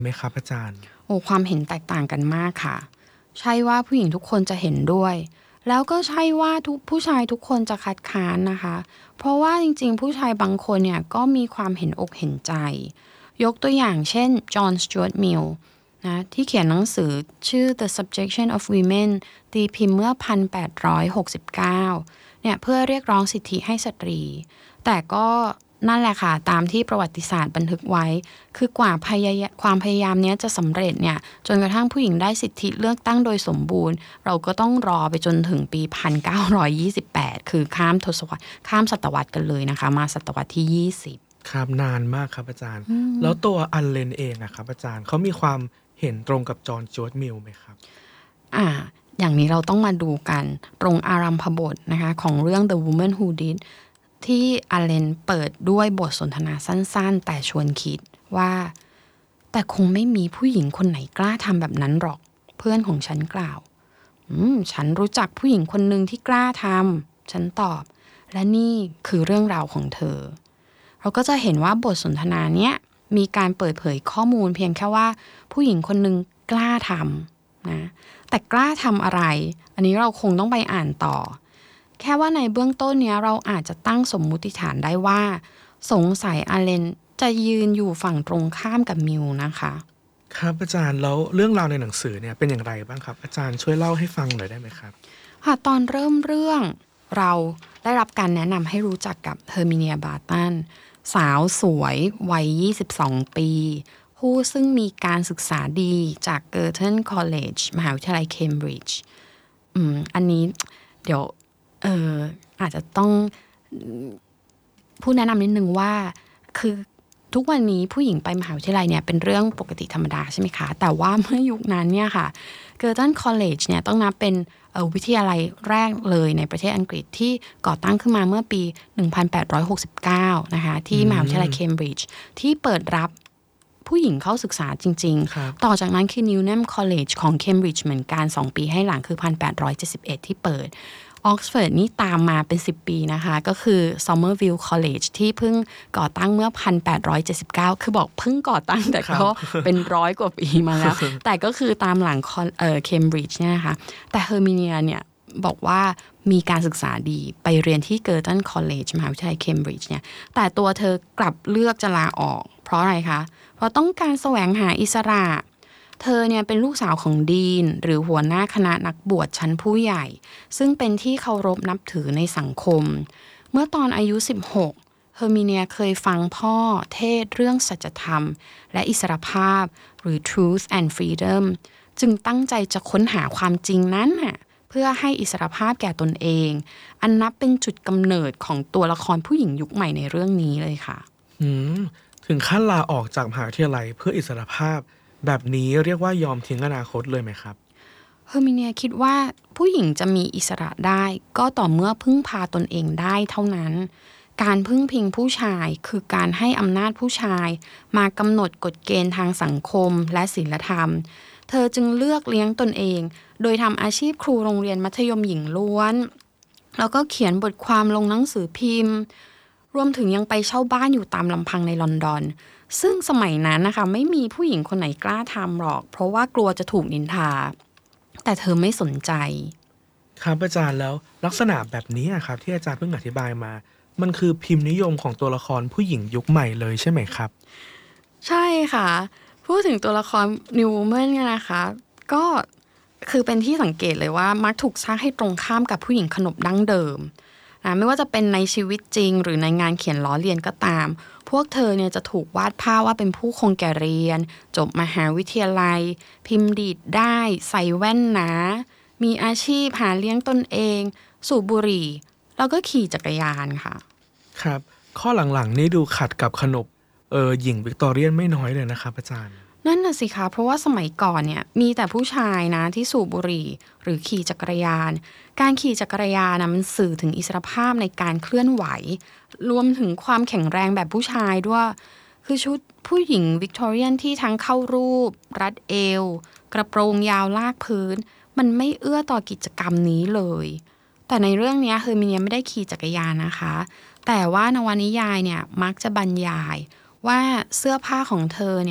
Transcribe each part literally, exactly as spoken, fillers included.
ไหมครับอาจารย์โอ้ความเห็นแตกต่างกันมากค่ะใช่ว่าผู้หญิงทุกคนจะเห็นด้วยแล้วก็ใช่ว่าทุกผู้ชายทุกคนจะคัดค้านนะคะเพราะว่าจริงๆผู้ชายบางคนเนี่ยก็มีความเห็นอกเห็นใจยกตัวอย่างเช่นจอห์นสจ๊วตมิลนะที่เขียนหนังสือชื่อ The Subjection of Women ตีพิมพ์เมื่อหนึ่งพันแปดร้อยหกสิบเก้าเนี่ยเพื่อเรียกร้องสิทธิให้สตรีแต่ก็นั่นแหละค่ะตามที่ประวัติศาสตร์บันทึกไว้คือกว่าพยายความพยายามนี้จะสำเร็จเนี่ยจนกระทั่งผู้หญิงได้สิทธิเลือกตั้งโดยสมบูรณ์เราก็ต้องรอไปจนถึงปีหนึ่งพันเก้าร้อยยี่สิบแปดคือข้ามทศวรรษข้ามศตวรรษกันเลยนะคะมาศตวรรษที่ยี่สิบครับนานมากครับอาจารย์แล้วตัวอัลเลนเองอะครับอาจารย์เขามีความเห็นตรงกับจอห์นสจ๊วตมิลไหมครับอ่าอย่างนี้เราต้องมาดูกันตรงอารัมพบทนะคะของเรื่อง The Woman Who Did ที่อาเลนเปิดด้วยบทสนทนาสั้นๆแต่ชวนคิดว่าแต่คงไม่มีผู้หญิงคนไหนกล้าทำแบบนั้นหรอกเพื่อนของฉันกล่าวอืมฉันรู้จักผู้หญิงคนหนึ่งที่กล้าทำฉันตอบและนี่คือเรื่องราวของเธอเราก็จะเห็นว่าบทสนทนาเนี้ยมีการเปิดเผยข้อมูลเพียงแค่ว่าผู้หญิงคนหนึ่งกล้าทำนะแต่กล้าทำอะไรอันนี้เราคงต้องไปอ่านต่อแค่ว่าในเบื้องต้นเนี้ยเราอาจจะตั้งสมมุติฐานได้ว่าสงสัยอาเลนจะยืนอยู่ฝั่งตรงข้ามกับมิวนะคะครับอาจารย์แล้วเรื่องราวในหนังสือเนี่ยเป็นอย่างไรบ้างครับอาจารย์ช่วยเล่าให้ฟังหน่อยได้ไหมครับค่ะตอนเริ่มเรื่องเราได้รับการแนะนำให้รู้จักกับเฮอร์มิเนียบาร์ตันสาวสวยวัยยี่สิบสองปีผู้ซึ่งมีการศึกษาดีจากเกอร์เทนคอลเลจมหาวิทยาลัยเคมบริดจ์อืมอันนี้เดี๋ยวเอออาจจะต้องพูดแนะนำนิดนึงว่าคือทุกวันนี้ผู้หญิงไปมหาวิทยาลัยเนี่ยเป็นเรื่องปกติธรรมดาใช่ไหมคะแต่ว่าเมื่อยุคนั้นเนี่ยค่ะเกอร์ตันคอลเลจเนี่ยต้องนับเป็นวิทยาลัยแรกเลยในประเทศอังกฤษที่ก่อตั้งขึ้นมาเมื่อปีหนึ่งพันแปดร้อยหกสิบเก้านะคะที่มหาวิทยาลัยเคมบริดจ์ที่เปิดรับผู้หญิงเข้าศึกษาจริงๆต่อจากนั้นคือ Newnham College ของ Cambridge เหมือนกันสองปีให้หลังคือหนึ่งพันแปดร้อยเจ็ดสิบเอ็ดที่เปิดออกซฟอร์ดนี่ตามมาเป็นสิบปีนะคะก็คือ Somerville College ที่เพิ่งก่อตั้งเมื่อหนึ่งพันแปดร้อยเจ็ดสิบเก้าคือบอกเพิ่งก่อตั้งแต่ก็เป็นร้อยกว่าปีมาแล้ว แต่ก็คือตามหลังเอ่อ Cambridge เนี่ยนะคะแต่ Herminia เนี่ยบอกว่ามีการศึกษาดีไปเรียนที่ Girton College มหาวิทยาลัย Cambridge เนี่ยแต่ตัวเธอกลับเลือกจะลาออกเพราะอะไรคะเพราะต้องการแสวงหาอิสระเธอเนี่ยเป็นลูกสาวของดีนหรือหัวหน้าคณะนักบวชชั้นผู้ใหญ่ซึ่งเป็นที่เคารพนับถือในสังคมเมื่อตอนอายุสิบหกเฮอร์มิเนียเคยฟังพ่อเทศเรื่องสัจธรรมและอิสรภาพหรือ Truth and Freedom จึงตั้งใจจะค้นหาความจริงนั้นน่ะเพื่อให้อิสรภาพแก่ตนเองอันนับเป็นจุดกำเนิดของตัวละครผู้หญิงยุคใหม่ในเรื่องนี้เลยค่ะอืมถึงขั้นลาออกจากมหาวิทยาลัยเพื่ออิสรภาพแบบนี้เรียกว่ายอมทิ้งอนาคตเลยไหมครับเฮอร์มิเนียคิดว่าผู้หญิงจะมีอิสระได้ก็ต่อเมื่อพึ่งพาตนเองได้เท่านั้นการพึ่งพิงผู้ชายคือการให้อำนาจผู้ชายมากำหนดกฎเกณฑ์ทางสังคมและศีลธรรมเธอจึงเลือกเลี้ยงตนเองโดยทำอาชีพครูโรงเรียนมัธยมหญิงล้วนแล้วก็เขียนบทความลงหนังสือพิมพ์รวมถึงยังไปเช่าบ้านอยู่ตามลำพังในลอนดอนซึ่งสมัยนั้นนะคะไม่มีผู้หญิงคนไหนกล้าทำหรอกเพราะว่ากลัวจะถูกนินทาแต่เธอไม่สนใจครับอาจารย์แล้วลักษณะแบบนี้ครับที่อาจารย์เพิ่งอธิบายมามันคือพิมพ์นิยมของตัวละครผู้หญิงยุคใหม่เลยใช่ไหมครับใช่ค่ะพูดถึงตัวละคร New Woman เนี่ยนะคะก็คือเป็นที่สังเกตเลยว่ามักถูกสร้างให้ตรงข้ามกับผู้หญิงขนบดั้งเดิมนะไม่ว่าจะเป็นในชีวิตจริงหรือในงานเขียนล้อเลียนก็ตามพวกเธอเนี่ยจะถูกวาดภาพว่าเป็นผู้คงแก่เรียนจบมหาวิทยาลัยพิมพ์ดีดได้ใส่แว่นหนามีอาชีพหาเลี้ยงตนเองสูบบุหรี่แล้วก็ขี่จักรยานค่ะครับข้อหลังๆนี่ดูขัดกับขนบเออหญิงวิกตอเรียนไม่น้อยเลยนะครับอาจารย์นั่นน่ะสิคะเพราะว่าสมัยก่อนเนี่ยมีแต่ผู้ชายนะที่สูบบุหรี่หรือขี่จักรยานการขี่จักรยานนะมันสื่อถึงอิสรภาพในการเคลื่อนไหวรวมถึงความแข็งแรงแบบผู้ชายด้วยคือชุดผู้หญิงวิกตอเรียนที่ทั้งเข้ารูปรัดเอวกระโปรงยาวลากพื้นมันไม่เอื้อต่อกิจกรรมนี้เลยแต่ในเรื่องนี้เฮอร์มิเนียไม่ได้ขี่จักรยานนะคะแต่ว่านวนิยายเนี่ยมักจะบรรยายว่าเสื้อผ้าของเธอเนี่ย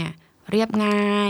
เรียบง่าย